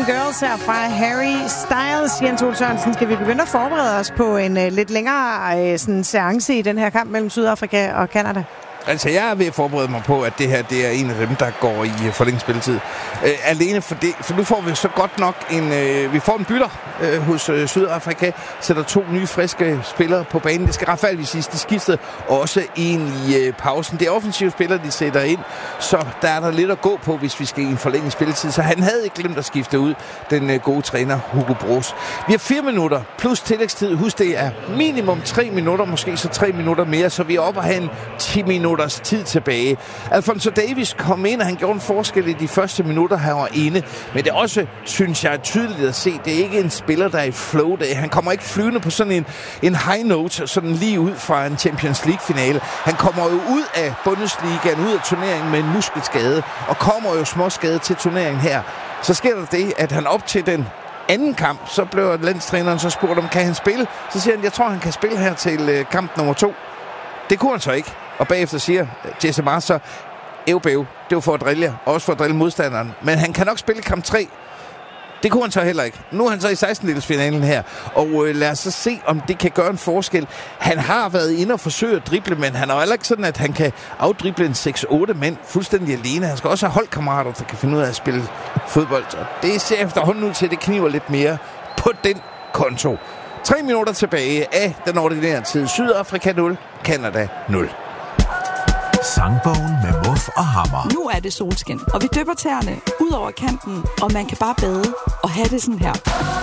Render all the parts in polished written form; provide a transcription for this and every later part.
Girls her fra Harry Styles. Jens Ole Sørensen, skal vi begynde at forberede os på en lidt længere sådan seance i den her kamp mellem Sydafrika og Canada? Altså, jeg er ved at forberede mig på, at det her det er en af dem, der går i forlænget spilletid. Alene for det, for nu får vi så godt nok vi får en bytter hos Sydafrika, sætter 2 nye, friske spillere på banen. Det skal retfærdigvis siges, de skiftede også ind i pausen. Det er offensive spillere, de sætter ind, så der er der lidt at gå på, hvis vi skal i en forlænget spilletid. Så han havde ikke glemt at skifte ud, den gode træner Hugo Broos. Vi har 4 minutter plus tillægstid. Husk, det er minimum 3 minutter, måske så 3 minutter mere, så vi er oppe at have en 10 minutters tid tilbage. Alfonso Davies kom ind, og han gjorde en forskel i de første minutter, han var inde. Men det er også, synes jeg, tydeligt at se, det er ikke en spiller, der er i flow. Han kommer ikke flyvende på sådan en high note, sådan lige ud fra en Champions League-finale. Han kommer jo ud af Bundesligaen, ud af turneringen med en muskelskade, og kommer jo småskadet til turneringen her. Så sker der det, at han op til den anden kamp, så blev landstræneren så spurgt om, kan han spille? Så siger han, jeg tror, han kan spille her til kamp nummer 2. Det kunne han så ikke. Og bagefter siger Jesse Marsch så, det var for at drille jer, og også for at drille modstanderen. Men han kan nok spille kamp 3. Det kunne han så heller ikke. Nu er han så i 16-delsfinalen her, og lad os så se, om det kan gøre en forskel. Han har været inde og forsøge at drible, men han er jo heller ikke sådan, at han kan afdrible en 6-8 mænd fuldstændig alene. Han skal også have holdkammerater, der kan finde ud af at spille fodbold. Og det ser efterhånden ud til, at det kniver lidt mere på den konto. 3 minutter tilbage af den ordinære tid. Sydafrika 0, Canada 0. Sangbogen med Muff og Hammer. Nu er det solskin, og vi dypper tæerne ud over kanten, og man kan bare bade og have det sådan her.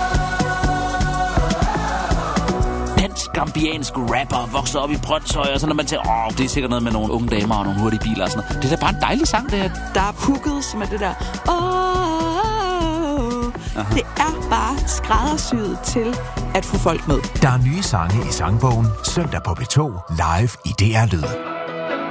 Dansk-gambiansk rapper vokser op i Brønshøj, og så når man tænker, det er sikkert noget med nogle unge damer og nogle hurtige biler og sådan noget. Det er da bare en dejlig sang, det her. Der er hooket, som er det der. Det er bare skræddersyet til at få folk med. Der er nye sange i Sangbogen, søndag på P2, live i DR Lyd.